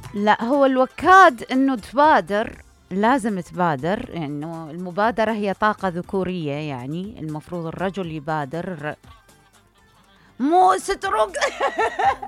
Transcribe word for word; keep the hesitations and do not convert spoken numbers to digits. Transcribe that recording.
لا، هو الوكاد انه تبادر، لازم تبادر، انه يعني المبادرة هي طاقة ذكورية، يعني المفروض الرجل يبادر الر... مو ستروك.